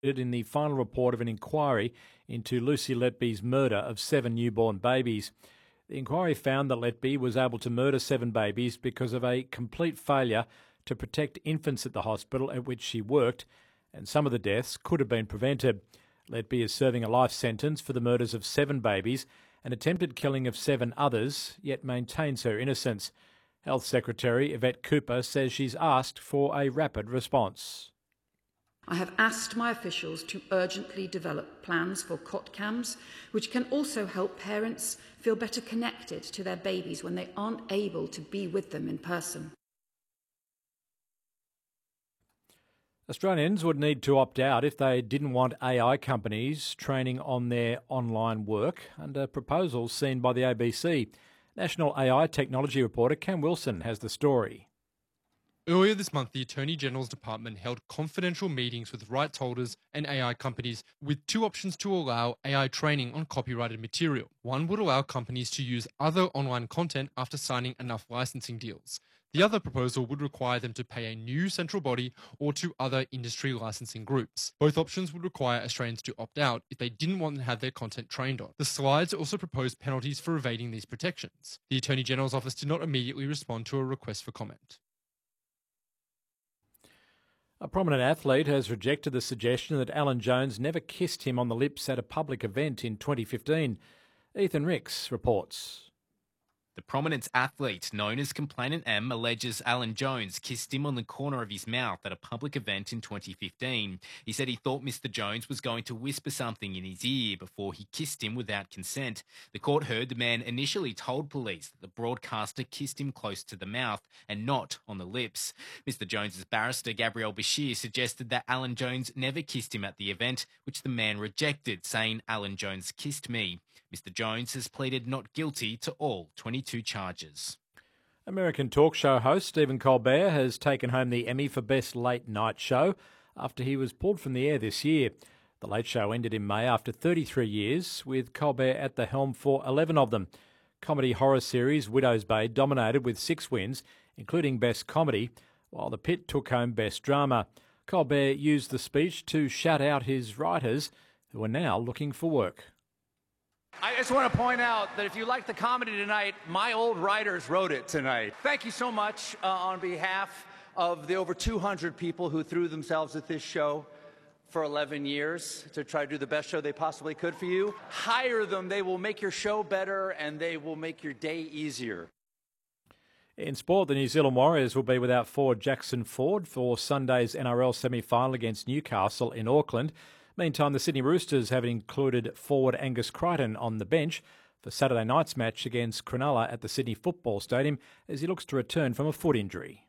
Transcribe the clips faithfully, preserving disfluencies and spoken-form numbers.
in the final report of an inquiry into Lucy Letby's murder of seven newborn babies. The inquiry found that Letby was able to murder seven babies because of a complete failure to protect infants at the hospital at which she worked, and some of the deaths could have been prevented. Letby is serving a life sentence for the murders of seven babies and attempted killing of seven others, yet maintains her innocence. Health Secretary Yvette Cooper says she's asked for a rapid response. I have asked my officials to urgently develop plans for cot cams, which can also help parents feel better connected to their babies when they aren't able to be with them in person. Australians would need to opt out if they didn't want A I companies training on their online work under proposals seen by the A B C. National A I technology reporter Cam Wilson has the story. Earlier this month, the Attorney General's Department held confidential meetings with rights holders and A I companies with two options to allow A I training on copyrighted material. One would allow companies to use other online content after signing enough licensing deals. The other proposal would require them to pay a new central body or to other industry licensing groups. Both options would require Australians to opt out if they didn't want to have their content trained on. The slides also proposed penalties for evading these protections. The Attorney General's office did not immediately respond to a request for comment. A prominent athlete has rejected the suggestion that Alan Jones never kissed him on the lips at a public event in twenty fifteen. Ethan Ricks reports. The prominent athlete known as Complainant M alleges Alan Jones kissed him on the corner of his mouth at a public event in twenty fifteen. He said he thought Mister Jones was going to whisper something in his ear before he kissed him without consent. The court heard the man initially told police that the broadcaster kissed him close to the mouth and not on the lips. Mister Jones's barrister, Gabrielle Bashir, suggested that Alan Jones never kissed him at the event, which the man rejected, saying Alan Jones kissed me. Mister Jones has pleaded not guilty to all twenty-two charges. American talk show host Stephen Colbert has taken home the Emmy for Best Late Night Show after he was pulled from the air this year. The Late Show ended in May after thirty-three years, with Colbert at the helm for eleven of them. Comedy horror series Widow's Bay dominated with six wins, including Best Comedy, while The Pit took home Best Drama. Colbert used the speech to shout out his writers, who are now looking for work. I just want to point out that if you like the comedy tonight, my old writers wrote it tonight. Thank you so much uh, on behalf of the over two hundred people who threw themselves at this show for eleven years to try to do the best show they possibly could for you. Hire them. They will make your show better and they will make your day easier. In sport, the New Zealand Warriors will be without forward Jackson Ford for Sunday's N R L semi-final against Newcastle in Auckland. Meantime, the Sydney Roosters have included forward Angus Crichton on the bench for Saturday night's match against Cronulla at the Sydney Football Stadium as he looks to return from a foot injury.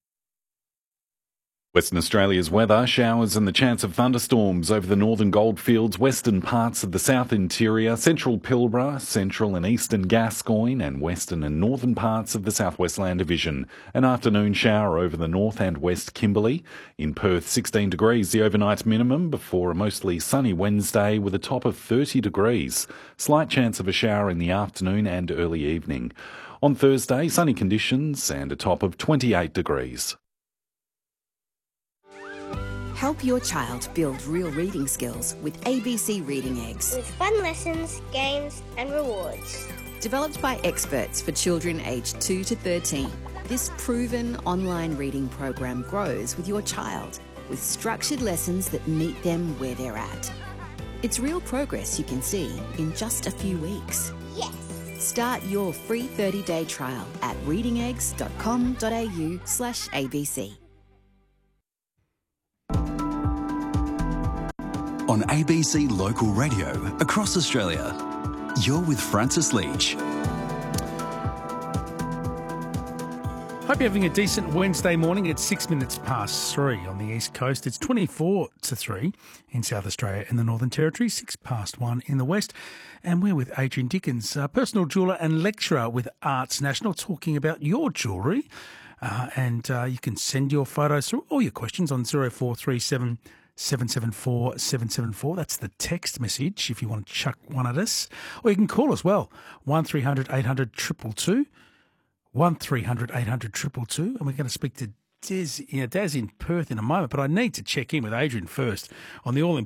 Western Australia's weather, showers and the chance of thunderstorms over the northern goldfields, western parts of the south interior, central Pilbara, central and eastern Gascoyne and western and northern parts of the southwest land division. An afternoon shower over the north and west Kimberley. In Perth, sixteen degrees the overnight minimum before a mostly sunny Wednesday with a top of thirty degrees. Slight chance of a shower in the afternoon and early evening. On Thursday, sunny conditions and a top of twenty-eight degrees. Help your child build real reading skills with A B C Reading Eggs. With fun lessons, games and rewards. Developed by experts for children aged two to thirteen, this proven online reading program grows with your child with structured lessons that meet them where they're at. It's real progress you can see in just a few weeks. Yes! Start your free thirty-day trial at readingeggs.com.au slash ABC. On A B C Local Radio across Australia, you're with Francis Leach. Hope you're having a decent Wednesday morning. It's six minutes past three on the East Coast. It's twenty-four to three in South Australia and the Northern Territory, six past one in the West. And we're with Adrian Dickens, a personal jeweller and lecturer with Arts National, talking about your jewellery. Uh, and uh, you can send your photos through, all your questions on zero four three seven seven seven four seven seven four. That's the text message if you want to chuck one at us. Or you can call as well, one three hundred eight hundred two two two, one three hundred eight hundred two two two. And we're going to speak to Des, you know, Des in Perth in a moment, but I need to check in with Adrian first on the all